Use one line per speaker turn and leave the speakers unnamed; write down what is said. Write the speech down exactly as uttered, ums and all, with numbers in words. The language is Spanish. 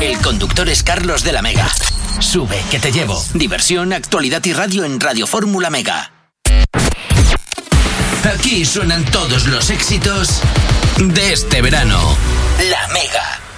El conductor es Carlos de la Mega. Sube, que te llevo. Diversión, actualidad y radio en Radio Fórmula Mega. Aquí suenan todos los éxitos de este verano. La Mega.